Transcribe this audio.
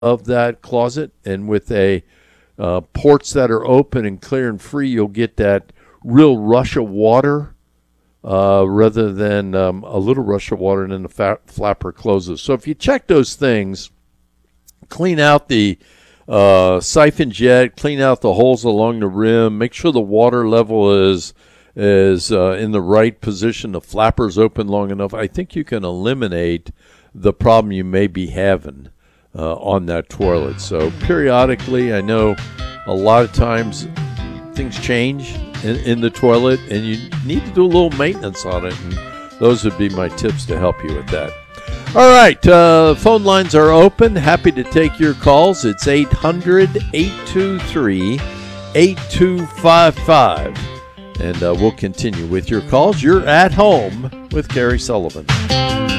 of that closet, and with a ports that are open and clear and free, you'll get that real rush of water rather than a little rush of water and then the flapper closes. So if you check those things, clean out the siphon jet, clean out the holes along the rim, make sure the water level is in the right position, the flapper's open long enough, I think you can eliminate the problem you may be having on that toilet. So periodically, I know a lot of times things change in the toilet and you need to do a little maintenance on it, and those would be my tips to help you with that. All right, phone lines are open. Happy to take your calls. It's 800-823-8255. And we'll continue with your calls. You're at home with Gary Sullivan.